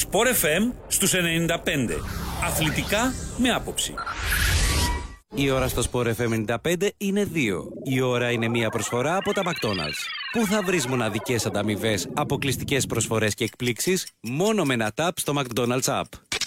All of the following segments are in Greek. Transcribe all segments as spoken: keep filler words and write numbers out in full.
Sport εφ εμ στους ενενήντα πέντε. Αθλητικά με άποψη. Η ώρα στο Sport εφ εμ ενενήντα πέντε είναι δύο. Η ώρα είναι μια προσφορά από τα McDonald's. Πού θα βρεις μοναδικές ανταμοιβές, αποκλειστικές προσφορές και εκπλήξεις μόνο με ένα tap στο McDonald's app.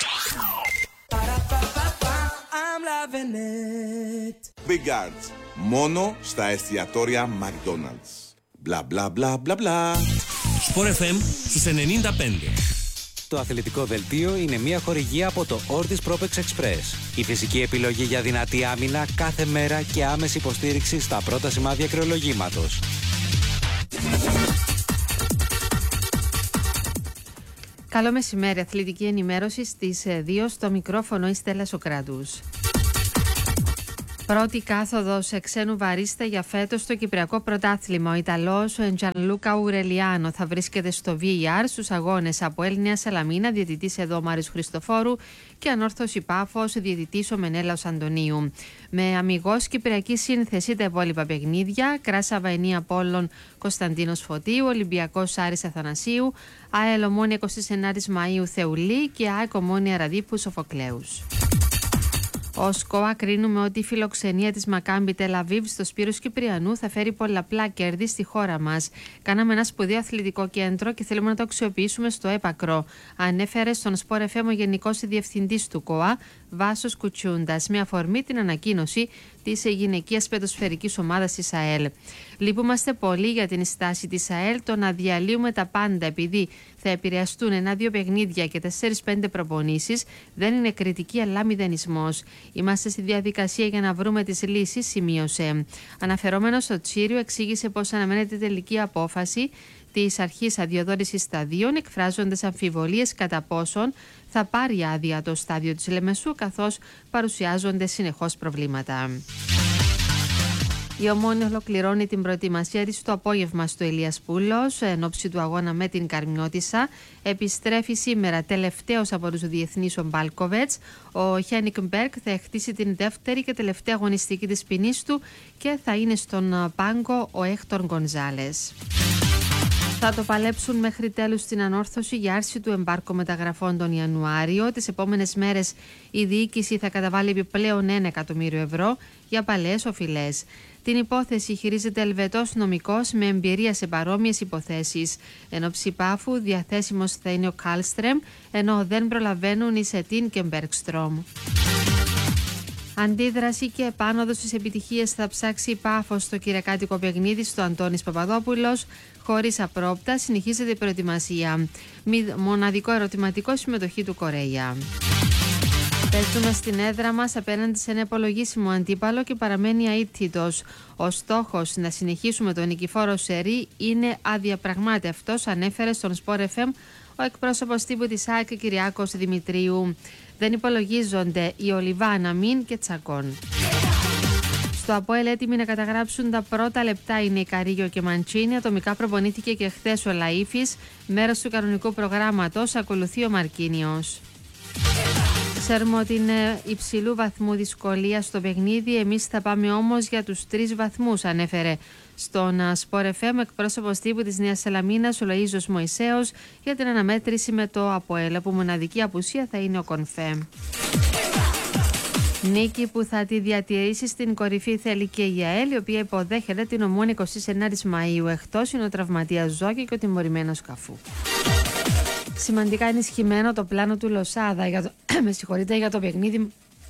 Big Arts. Μόνο στα εστιατόρια McDonald's. Μπλα μπλα μπλα μπλα μπλα. Sport εφ εμ στους ενενήντα πέντε. Το αθλητικό δελτίο είναι μια χορηγία από το Ortis Propex Express. Η φυσική επιλογή για δυνατή άμυνα κάθε μέρα και άμεση υποστήριξη στα πρώτα σημάδια κρεολογήματος. Καλό μεσημέρι, αθλητική ενημέρωση στις δύο, στο μικρόφωνο η Στέλλα Σοκράτους. Πρώτη κάθοδος ξένου βαρίστα για φέτος στο Κυπριακό Πρωτάθλημα. Ο Ιταλός Τζανλούκα Ουρελιάνο θα βρίσκεται στο βι έι αρ στους αγώνες από Νέα Σαλαμίνα, διαιτητής εδώ Μάρης Χριστοφόρου, και Ανόρθωση Πάφος, διαιτητής ο Μενέλαος Αντωνίου. Με αμιγώς κυπριακή σύνθεση τα υπόλοιπα παιχνίδια: Κράσα Βαϊνή Απόλλων Κωνσταντίνος Φωτίου, Ολυμπιακός Άρης Αθανασίου, ΑΕΛ Ομόνια εικοστή ενάτη Μαΐου Θεουλή και ΑΕΚ Ομόνια Ραδίππου Σοφοκλέους. Ως ΚΟΑ κρίνουμε ότι η φιλοξενία της Μακάμπι Τελαβίβ στο Σπύρος Κυπριανού θα φέρει πολλαπλά κέρδη στη χώρα μας. Κάναμε ένα σπουδαίο αθλητικό κέντρο και θέλουμε να το αξιοποιήσουμε στο έπακρο, ανέφερε στον Sport εφ εμ ο Γενικός Διευθυντής του ΚΟΑ, Βάσος Κουτσούντας, με αφορμή την ανακοίνωση της γυναικείας ποδοσφαιρικής ομάδας της ΑΕΛ. Λυπούμαστε πολύ για την στάση της ΑΕΛ, το να διαλύουμε τα πάντα επειδή θα επηρεαστούν ένα-δύο παιχνίδια και τέσσερις-πέντε προπονήσεις δεν είναι κριτική αλλά μηδενισμός. Είμαστε στη διαδικασία για να βρούμε τις λύσεις, σημείωσε. Αναφερόμενος στο Τσίριο, εξήγησε πως αναμένεται τελική απόφαση της αρχής αδειοδότησης σταδίων, εκφράζοντας αμφιβολίες κατά πόσον θα πάρει άδεια το στάδιο της Λεμεσού, καθώς παρουσιάζονται συνεχώς προβλήματα. Η Ομόνια ολοκληρώνει την προετοιμασία της το απόγευμα στο Ηλίας Πούλος εν ώψη του αγώνα με την Καρμιώτισσα. Επιστρέφει σήμερα τελευταίος από τους διεθνείς ο Μπάλκοβετς. Ο Χένικ Μπέρκ θα χτίσει την δεύτερη και τελευταία αγωνιστική της ποινής του και θα είναι στον πάγκο ο Έκτορ Γκονζάλες. Θα το παλέψουν μέχρι τέλους στην ανόρθωση για άρση του εμπάρκου μεταγραφών τον Ιανουάριο. Τις επόμενες μέρες η διοίκηση θα καταβάλει επιπλέον ένα εκατομμύριο ευρώ για παλαιές οφειλές. Την υπόθεση χειρίζεται Ελβετός νομικός με εμπειρία σε παρόμοιες υποθέσεις. Εν όψη Πάφου διαθέσιμος θα είναι ο Κάλστρεμ, ενώ δεν προλαβαίνουν οι Σετίν και Μπέρκστρομ. Αντίδραση και επάνωδο στις επιτυχίες θα ψάξει η Πάφος στο κυριακάτικο παιχνίδι στο Αντώνης Παπαδόπουλος. Χωρίς απρόπτα συνεχίζεται η προετοιμασία. Μοναδικό ερωτηματικό συμμετοχή του Κορέια. Παίζουμε στην έδρα μας απέναντι σε ένα υπολογίσιμο αντίπαλο και παραμένει αίτητος. Ο στόχος να συνεχίσουμε τον νικηφόρο σερί είναι αδιαπραγμάτευτος, ανέφερε στον Sport εφ εμ ο εκπρόσωπος τύπου της ΑΕΚ Κυριάκος Δημητρίου. Δεν υπολογίζονται οι Ολιβάνα, Μιν και Τσακών. Στο ΑΠΟΕΛ έτοιμοι να καταγράψουν τα πρώτα λεπτά είναι η Καρίγιο και Μαντσίνη. Ατομικά προπονήθηκε και χθες ο Λαΐφης. Μέρος του κανονικού προγράμματος ακολουθεί ο Μαρκίνιος. Ξέρουμε ότι είναι υψηλού βαθμού δυσκολία στο παιχνίδι. Εμείς θα πάμε όμως για τους τρεις βαθμούς, ανέφερε στον Sport εφ εμ εκπρόσωπος τύπου της Νέας Σαλαμίνας ο Λοΐζος Μωυσέος για την αναμέτρηση με το ΑΠΟΕΛ, που μοναδική απουσία θα είναι ο Κονφέ. Νίκη που θα τη διατηρήσει στην κορυφή θέλει και η ΑΕΛ, η οποία υποδέχεται την Ομόνια εικοστή ενάτη Μαΐου. Εκτός είναι ο τραυματίας Ζόκη και ο τιμωρημένος Καφού. Σημαντικά ενισχυμένο το πλάνο του Λοσάδα για το, με συγχωρείτε, για το παιχνίδι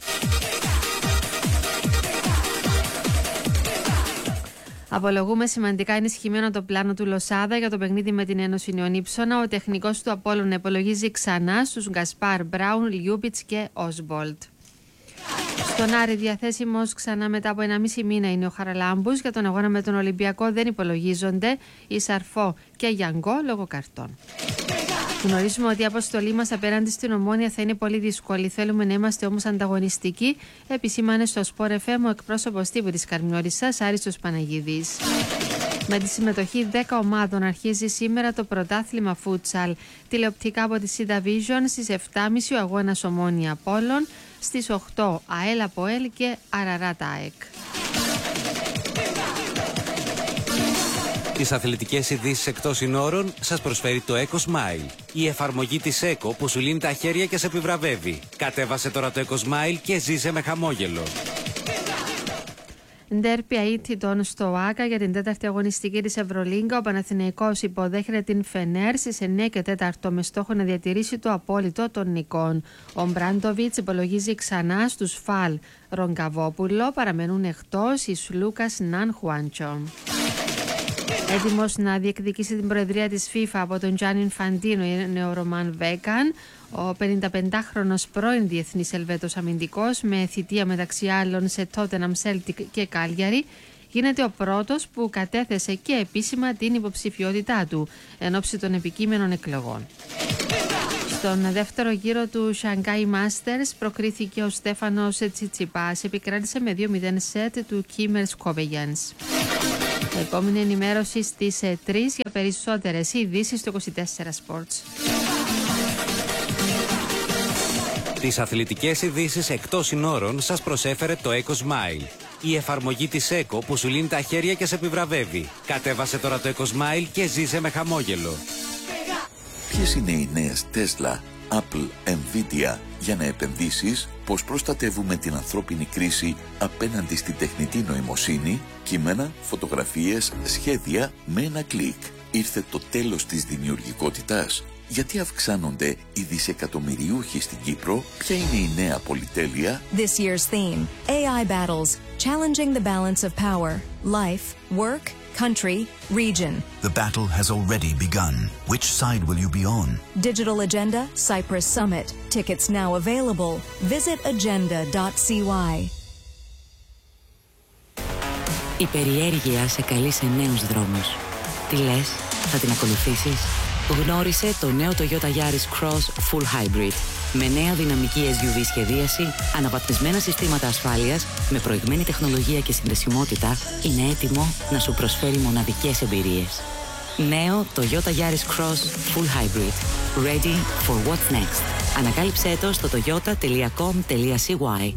Απολογούμε σημαντικά ενισχυμένο το πλάνο του Λοσάδα για το παιχνίδι με την Ένωση Νεονύψωνα. Ο τεχνικός του Απόλλωνα υπολογίζει ξανά στους Γκασπάρ, Μπράουν, Λιούμπιτς και Όσμπολτ. Στον Άρη διαθέσιμος ξανά μετά από ένα μισή μήνα είναι ο Χαραλάμπους. Για τον αγώνα με τον Ολυμπιακό δεν υπολογίζονται η Σαρφό και Γιανγκό λόγω καρτών. Γνωρίζουμε ότι η αποστολή μας απέναντι στην Ομόνια θα είναι πολύ δύσκολη. Θέλουμε να είμαστε όμως ανταγωνιστικοί, επισήμανε στο Sport εφ εμ ο εκπρόσωπος τύπου της Καρμιώτισσας, Άριστος Παναγίδης. Με τη συμμετοχή δέκα ομάδων αρχίζει σήμερα το πρωτάθλημα φούτσαλ. Τηλεοπτικά από τη Σίδα Vision στις επτά και μισή ο αγώνας Ομόνια Απόλλων, στις οκτώ ΑΕΛ Αποέλ και Αραράτα ΑΕΚ. Τις αθλητικές ειδήσεις εκτός συνόρων σας προσφέρει το EcoSmile, η εφαρμογή της Eco που σου λύνει τα χέρια και σε επιβραβεύει. Κατέβασε τώρα το EcoSmile και ζήσε με χαμόγελο. Ντέρπι αίτητων στο ΆΚΑ για την τέταρτη αγωνιστική της Ευρωλίγκα. Ο Παναθηναϊκός υποδέχεται την Φενέρ στις εννιά και τέσσερα με στόχο να διατηρήσει το απόλυτο των νικών. Ο Μπράντοβιτς υπολογίζει ξανά στους Φαλ Ρογκαβόπουλο. Παραμένουν εκτός εις Λούκας Ναν Χουάντσο. Έτοιμος να διεκδικήσει την προεδρία της FIFA από τον Τζάνι Ινφαντίνο είναι ο Ρωμάν Βέκαν. Ο πενηνταπεντάχρονος πρώην διεθνής Ελβέτος αμυντικός, με θητεία μεταξύ άλλων σε Tottenham, Celtic και Κάλιαρι, γίνεται ο πρώτος που κατέθεσε και επίσημα την υποψηφιότητά του εν ώψη των επικείμενων εκλογών. Στον δεύτερο γύρο του Shanghai Masters προκρίθηκε ο Στέφανος Τσιτσιπάς. Επικράτησε με δύο μηδέν σετ του Κίμερ Σκόβεγιανς. Επόμενη ενημέρωση στις τρεις για περισσότερες ειδήσεις στο είκοσι τέσσερα Sports. Τις αθλητικές ειδήσεις εκτός συνόρων σας προσέφερε το EcoSmile, η εφαρμογή της Eco που σου λύνει τα χέρια και σε επιβραβεύει. Κατέβασε τώρα το EcoSmile και ζήσε με χαμόγελο. Ποιες είναι οι νέες Tesla, Apple, Nvidia για να επενδύσεις, πώς προστατεύουμε την ανθρώπινη κρίση απέναντι στην τεχνητή νοημοσύνη, κείμενα, φωτογραφίες, σχέδια με ένα κλικ. Ήρθε το τέλος της δημιουργικότητας. Γιατί αυξάνονται οι δισεκατομμυριούχοι στην Κύπρο? Ποια είναι η νέα πολυτέλεια? This year's theme, έι άι battles, challenging the balance of power, life, work, country, region. The battle has already begun. Which side will you be on? Digital Agenda, Cyprus Summit. Tickets now available. Visit agenda dot c y. Η περιέργεια σε καλεί σε νέους δρόμους. Τι λες, θα την ακολουθήσεις? Γνώρισε το νέο Toyota Yaris Cross Full Hybrid. Με νέα δυναμική ες γιου βι σχεδίαση, αναβαθμισμένα συστήματα ασφάλειας, με προηγμένη τεχνολογία και συνδεσιμότητα, είναι έτοιμο να σου προσφέρει μοναδικές εμπειρίες. Νέο Toyota Yaris Cross Full Hybrid. Ready for what's next. Ανακάλυψέ το στο toyota τελεία com τελεία c y.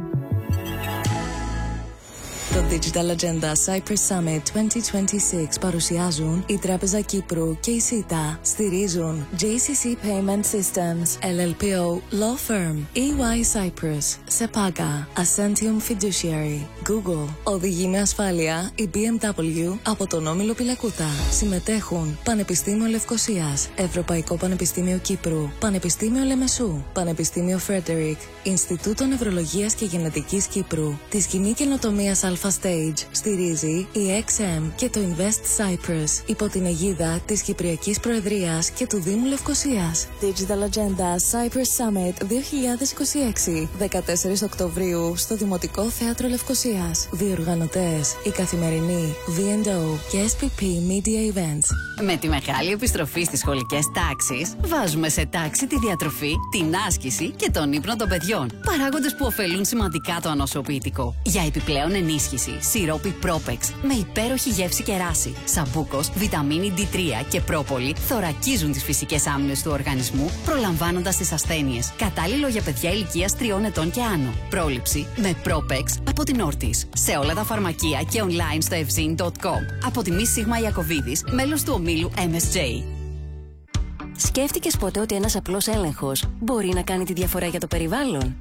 Το Digital Agenda Cyprus Summit είκοσι είκοσι έξι παρουσιάζουν η Τράπεζα Κύπρου και η ΣΥΤΑ. Στηρίζουν τζέι σι σι Payment Systems, ελ ελ πι ο Law Firm, ι γουάι Cyprus, Sepaga, Ascentium Fiduciary, Google. Οδηγεί με ασφάλεια η μπι εμ ντάμπλιου από τον Όμιλο Πιλακούτα. Συμμετέχουν Πανεπιστήμιο Λευκωσίας, Ευρωπαϊκό Πανεπιστήμιο Κύπρου, Πανεπιστήμιο Λεμεσού, Πανεπιστήμιο Φρέντερικ, Ινστιτούτο Νευρολογίας και Γενετικής Κύπρου, τη Σκηνή Καινοτομίας Alpha Stage. Στηρίζει η εξ εμ και το Invest Cyprus υπό την αιγίδα της Κυπριακής Προεδρίας και του Δήμου Λευκωσίας. Digital Agenda Cyprus Summit δύο χιλιάδες είκοσι έξι, δεκατέσσερις Οκτωβρίου στο Δημοτικό Θέατρο Λευκωσίας. Διοργανωτές η Καθημερινή, βι εντ ο και ες πι πι Media Events. Με τη μεγάλη επιστροφή στις σχολικές τάξεις, βάζουμε σε τάξη τη διατροφή, την άσκηση και τον ύπνο των παιδιών. Παράγοντες που ωφελούν σημαντικά το ανοσοποιητικό. Για επιπλέον ενίσχυση, σιρόπι Πρόπεξ με υπέροχη γεύση και ράση, σαμπούκος, βιταμίνη ντι τρία και πρόπολη θωρακίζουν τις φυσικές άμυνες του οργανισμού, προλαμβάνοντας τις ασθένειες. Κατάλληλο για παιδιά ηλικίας τριών ετών και άνω. Πρόληψη με Πρόπεξ από την Όρτις. Σε όλα τα φαρμακεία και online στο ευζήν τελεία κομ. Από τη Μη Σίγμα Ιακωβίδης, μέλος του ομίλου εμ ες τζέι. Σκέφτηκες ποτέ ότι ένας απλός έλεγχος μπορεί να κάνει τη διαφορά για το περιβάλλον?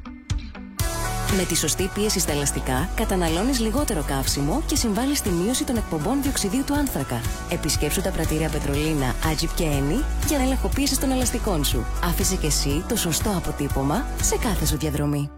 Με τη σωστή πίεση στα ελαστικά, καταναλώνεις λιγότερο καύσιμο και συμβάλλεις στη μείωση των εκπομπών διοξιδίου του άνθρακα. Επισκέψου τα πρατήρια Πετρολίνα, Άτζιπ και Ένι για να ελεγχοποιήσεις των ελαστικών σου. Άφησε και εσύ το σωστό αποτύπωμα σε κάθε σου διαδρομή.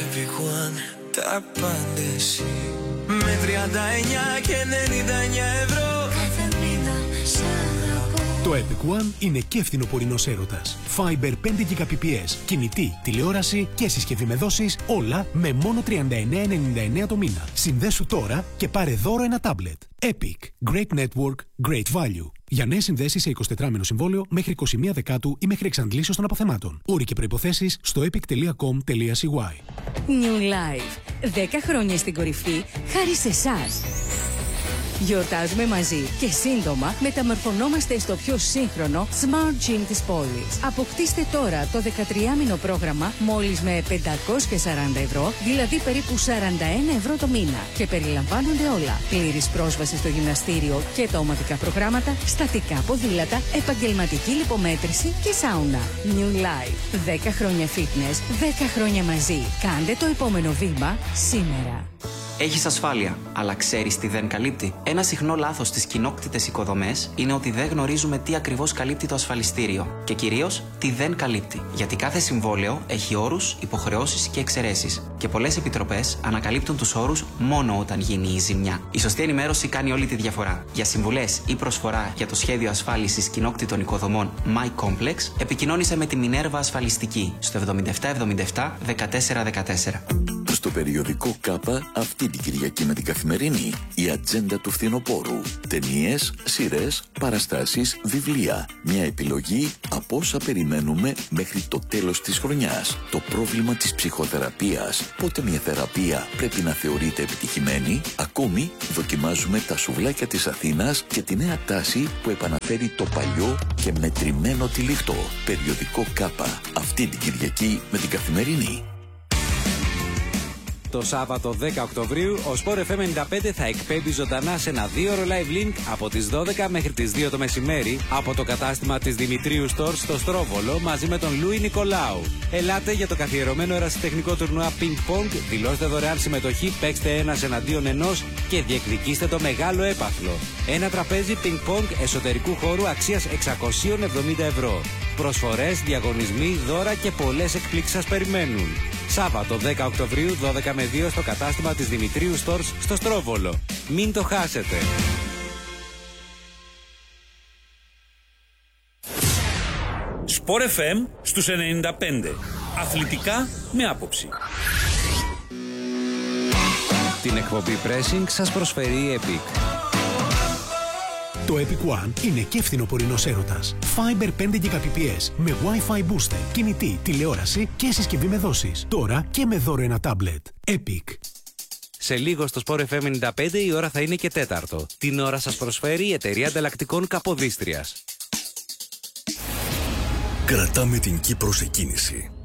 Τα απάντηση με τριάντα εννιά και ενενήντα εννιά ευρώ. Κάθε μήνα σ' αγαπώ. Το Epic One είναι και φθινοπορεινός έρωτας. Fiber πέντε Gbps, κινητή, τηλεόραση και συσκευή με δόσεις, όλα με μόνο τριάντα εννέα ενενήντα εννέα το μήνα. Συνδέσου τώρα και πάρε δώρο ένα τάμπλετ. Epic. Great network, great value. Για νέες συνδέσεις σε εικοσιτετράμηνο συμβόλαιο μέχρι είκοσι μία Δεκάτου ή μέχρι εξαντλήσεως των αποθεμάτων. Όροι και προϋποθέσεις στο epic τελεία com τελεία c y. New Life. δέκα χρόνια στην κορυφή χάρη σε εσάς. Γιορτάζουμε μαζί και σύντομα μεταμορφωνόμαστε στο πιο σύγχρονο Smart Gym της πόλης. Αποκτήστε τώρα το δεκατριάμηνο πρόγραμμα μόλις με πεντακόσια σαράντα ευρώ, δηλαδή περίπου σαράντα ένα ευρώ το μήνα. Και περιλαμβάνονται όλα. Πλήρης πρόσβαση στο γυμναστήριο και τα ομαδικά προγράμματα, στατικά ποδήλατα, επαγγελματική λιπομέτρηση και σάουνα. New Life. δέκα χρόνια fitness, δέκα χρόνια μαζί. Κάντε το επόμενο βήμα σήμερα. Έχεις ασφάλεια, αλλά ξέρεις τι δεν καλύπτει? Ένα συχνό λάθος στις κοινόκτητες οικοδομές είναι ότι δεν γνωρίζουμε τι ακριβώς καλύπτει το ασφαλιστήριο και κυρίως τι δεν καλύπτει. Γιατί κάθε συμβόλαιο έχει όρους, υποχρεώσεις και εξαιρέσεις. Και πολλές επιτροπές ανακαλύπτουν τους όρους μόνο όταν γίνει η ζημιά. Η σωστή ενημέρωση κάνει όλη τη διαφορά. Για συμβουλές ή προσφορά για το σχέδιο ασφάλισης κοινόκτητων οικοδομών My Complex, επικοινώνησε με τη Μινέρβα Ασφαλιστική στο εβδομήντα επτά εβδομήντα επτά δεκατέσσερα δεκατέσσερα. Στο περιοδικό ΚΑΠΑ αυτή την Κυριακή με την Καθημερινή η ατζέντα του φθινοπόρου. Ταινίες, σειρές, παραστάσεις, βιβλία. Μια επιλογή από όσα περιμένουμε μέχρι το τέλος της χρονιάς. Το πρόβλημα της ψυχοθεραπείας. Πότε μια θεραπεία πρέπει να θεωρείται επιτυχημένη. Ακόμη δοκιμάζουμε τα σουβλάκια της Αθήνας και τη νέα τάση που επαναφέρει το παλιό και μετρημένο τυλιχτό. Περιοδικό ΚΑΠΑ αυτή την Κυριακή με την Καθημερινή. Το Σάββατο δέκα Οκτωβρίου ο Sport εφ εμ ενενήντα πέντε θα εκπέμπει ζωντανά σε ένα δύο ώρο live link από τις δώδεκα μέχρι τις δύο το μεσημέρι από το κατάστημα της Δημητρίου Stores στο Στρόβολο μαζί με τον Λούι Νικολάου. Ελάτε για το καθιερωμένο ερασιτεχνικό τουρνουά Ping Pong, δηλώστε δωρεάν συμμετοχή, παίξτε ένας εναντίον ενός και διεκδικήστε το μεγάλο έπαθλο. Ένα τραπέζι Ping Pong εσωτερικού χώρου αξίας εξακόσια εβδομήντα ευρώ. Προσφορές, διαγωνισμοί, δώρα και πολλές εκπλήξεις σας περιμένουν. Σάββατο δέκα Οκτωβρίου δώδεκα με δύο στο κατάστημα της Δημητρίου Stores στο Στρόβολο. Μην το χάσετε. Sport εφ εμ στους ενενήντα πέντε. Αθλητικά με άποψη. Την εκπομπή Pressing σας προσφέρει η Epic. Το Epic One είναι και φθινοπορεινός έρωτας. Fiber πέντε Gbps με Wi-Fi booster, κινητή, τηλεόραση και συσκευή με δόσεις. Τώρα και με δώρο ένα τάμπλετ. Epic. Σε λίγο στο Sport εφ εμ ενενήντα πέντε η ώρα θα είναι και τέταρτο. Την ώρα σας προσφέρει η εταιρεία ανταλλακτικών Καποδίστριας. Κρατάμε την Κύπρο σε κίνηση.